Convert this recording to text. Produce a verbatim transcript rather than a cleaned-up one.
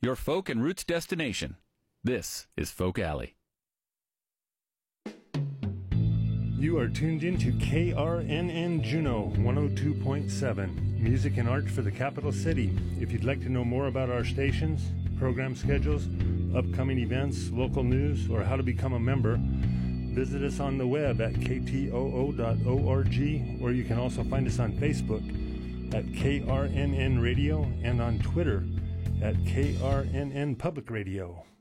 your folk and roots destination. This is Folk Alley. You are tuned in to K R N N Juneau one oh two point seven, music and art for the capital city. If you'd like to know more about our stations, program schedules, upcoming events, local news, or how to become a member, visit us on the web at k t o o dot org, or you can also find us on Facebook at K R N N Radio and on Twitter at K R N N Public Radio.